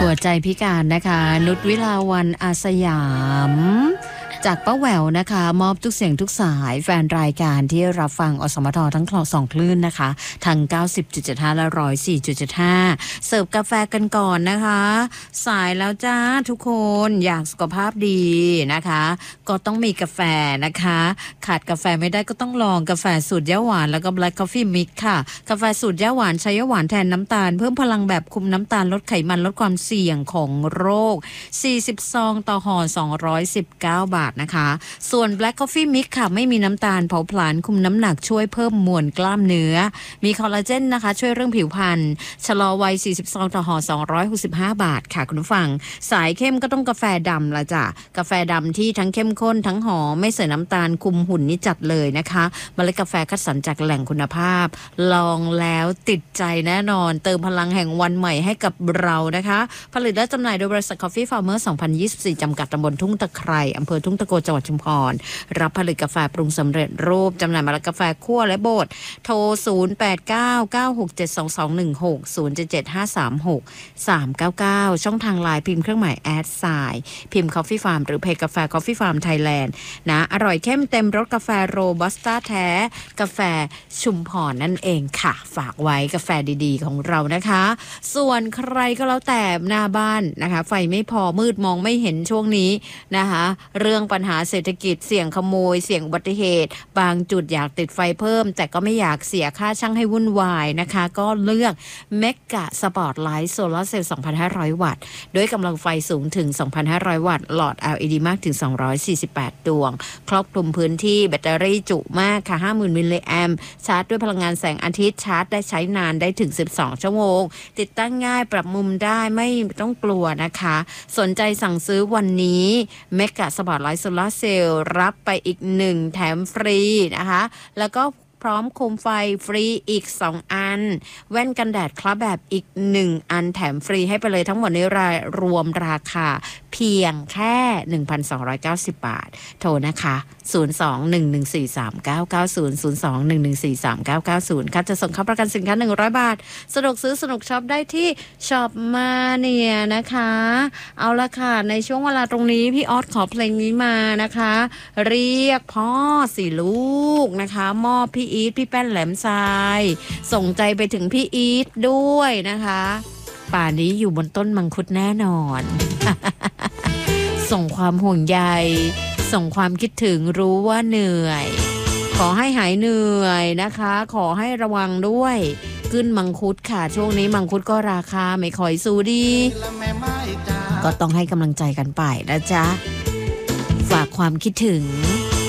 หัวใจพิการนะคะนุชวิลาวันอาสยามจากป้าแหววนะคะมอบทุกเสียงทุกสายแฟนรายการที่รับฟังอสมททั้ง2คลื่นนะคะทาง 90.75 และ 104.75 เสิร์ฟกาแฟกันก่อนนะคะสายแล้วจ้าทุกคนอยากสุขภาพดีนะคะก็ต้องมีกาแฟนะคะขาดกาแฟไม่ได้ก็ต้องลองกาแฟสูตรย่าหวานแล้วก็ Black Coffee Mix ค่ะกาแฟสูตรย่าหวานใช้ย่าหวานแทนน้ำตาลเพิ่มพลังแบบคุมน้ำตาลลดไขมันลดความเสี่ยงของโรค40ซองต่อห่อ219 บาทนะคะส่วน Black Coffee Mix ค่ะไม่มีน้ำตาลเผาผลาญคุมน้ำหนักช่วยเพิ่มมวลกล้ามเนื้อมีคอลลาเจนนะคะช่วยเรื่องผิวพรรณชะลอวัย40ซองต่อห่อ265 บาทค่ะคุณผู้ฟังสายเข้มก็ต้องกาแฟดำละจ้ะกาแฟดำที่ทั้งเข้มข้นทั้งหอมไม่ใส่น้ำตาลคุมหุ่นนี่จัดเลยนะคะเมล็ดกาแฟคัดสรรจากแหล่งคุณภาพลองแล้วติดใจแน่นอนเติมพลังแห่งวันใหม่ให้กับเรานะคะผลิตและจำหน่ายโดยบริษัท Coffee Farmer 2024 จำกัดตำบลทุ่งตะไคร่อำเภอทุ่งตะโกจังหวัดชุมพรรับผลิตกาแฟปรุงสำเร็จรูปจำหน่ายเมล็ดกาแฟคั่วและบดโทร0899672216 077536399ช่องทางไลน์พิมพ์เครื่องหมาย@พิมพ์ Coffee Farm หรือเพจกาแฟ Coffee Farm Thailand นะอร่อยเข้มเต็มรสกาแฟโรบัสต้าแท้กาแฟชุมพรนั่นเองค่ะฝากไว้กาแฟดีๆของเรานะคะส่วนใครก็แล้วแต่หน้าบ้านนะคะไฟไม่พอมืดมองไม่เห็นช่วงนี้นะคะเรื่องปัญหาเศรษฐกิจเสี่ยงขโมยเสี่ยงอุบัติเหตุบางจุดอยากติดไฟเพิ่มแต่ก็ไม่อยากเสียค่าช่างให้วุ่นวายนะคะก็เลือกเมกะสปอร์ตไลท์โซลาร์เซลล์ 2,500 วัตต์ด้วยกำลังไฟสูงถึง 2,500 วัตต์หลอด LED มากถึง248 ดวงครอบคลุมพื้นที่แบตเตอรี่จุมากค่ะ 50,000 มิลลิแอมป์ชาร์จด้วยพลังงานแสงอาทิตย์ชาร์จได้ใช้นานได้ถึง12ชั่วโมงติดตั้งง่ายปรับมุมได้ไม่ต้องกลัวนะคะสนใจสั่งซื้อวันนี้เมกะสปอร์ตไลท์โซลาร์เซลล์รับไปอีก1แถมฟรีนะคะแล้วก็พร้อมโคมไฟฟรีอีก2อันแว่นกันแดดคล้าแบบอีก1อันแถมฟรีให้ไปเลยทั้งหมดในรวมราคาเพียงแค่ 1,290 บาทโทรนะคะ02-114-3990 02-114-3990 ค่ะจะส่งเข้าประกันสินค้า100 บาทสนุกซื้อสนุกช็อปได้ที่ช็อปมาเนี่ยนะคะเอาละค่ะในช่วงเวลาตรงนี้พี่ออสขอเพลงนี้มานะคะเรียกพ่อสิลูกนะคะมอบพี่อีทพี่แป้นแหลมทรายส่งใจไปถึงพี่อีทด้วยนะคะป่านนี้อยู่บนต้นมังคุดแน่นอน ส่งความห่วงใยส่งความคิดถึงรู้ว่าเหนื่อยขอให้หายเหนื่อยนะคะขอให้ระวังด้วยขึ้นมังคุดค่ะช่วงนี้มังคุดก็ราคาไม่ค่อยสู้ดีก็ต้องให้กำลังใจกันไปนะจ๊ะฝากความคิดถึง